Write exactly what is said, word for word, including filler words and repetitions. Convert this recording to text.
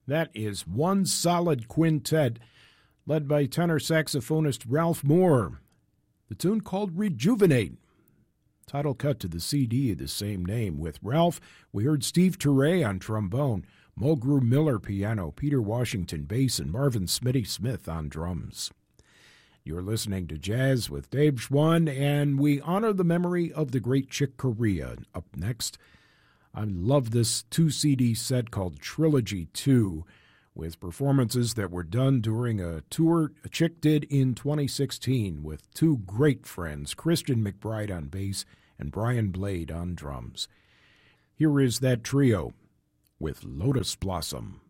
That is One Solid Quintet, led by tenor saxophonist Ralph Moore. The tune called Rejuvenate. Title cut to the C D of the same name. With Ralph, we heard Steve Turre on trombone, Mulgrew Miller piano, Peter Washington bass, and Marvin Smitty Smith on drums. You're listening to Jazz with Dave Schwann, and we honor the memory of the great Chick Corea. Up next, I love this two-C D set called Trilogy two, with performances that were done during a tour Chick did in twenty sixteen with two great friends, Christian McBride on bass and Brian Blade on drums. Here is that trio with Lotus Blossom.